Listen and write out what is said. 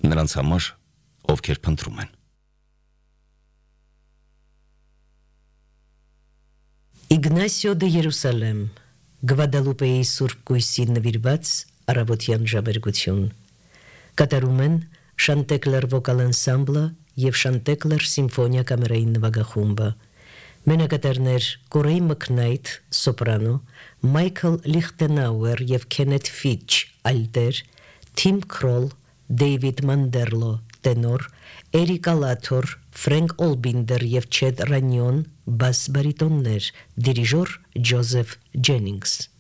Նրանց համար, ովքեր փնտրում են։ Իգնասիո դե Երուսալեմ, Գվադալուպեի Սուրբ Գույսի նվիրված առավոտյան ժամերգություն։ Կատարում են Շանտեկլեր վոկալ անսամբլը եւ Շանտեկլեր սիմֆոնիա կամերային նվագախումբը։ Մենակատարներ Կորեյ Մքնայթ, սոպրանո, Մայքլ Լիխտենաուեր եւ Քենեթ Ֆիչ, ալտեր, Թիմ Քրոլ, Դեյվիդ Մանդերլո, տենոր, Էրիկա Լաթոր, Ֆրենկ Օլբինդեր եւ Չեդ Ռանյոն, բաս բարիտոններ, դիրիժոր Ջոզեֆ Ջենինգս։